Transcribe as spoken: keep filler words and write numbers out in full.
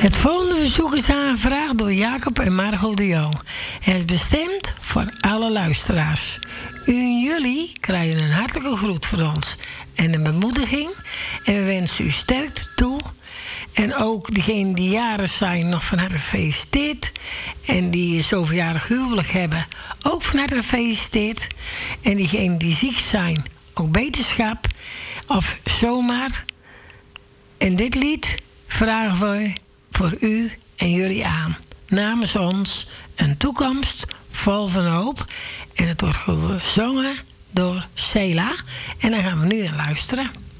Het volgende verzoek is aangevraagd door Jacob en Margot de Jong. Het is bestemd voor alle luisteraars. U en jullie krijgen een hartelijke groet voor ons en een bemoediging. En we wensen u sterkte toe. En ook diegenen die jaren zijn nog van harte gefeliciteerd. En die zoveeljarig huwelijk hebben, ook van harte gefeliciteerd. En diegenen die ziek zijn, ook beterschap. Of zomaar. En dit lied vragen we voor u en jullie aan. Namens ons een toekomst vol van hoop. En het wordt gezongen door Sela. En daar gaan we nu naar luisteren.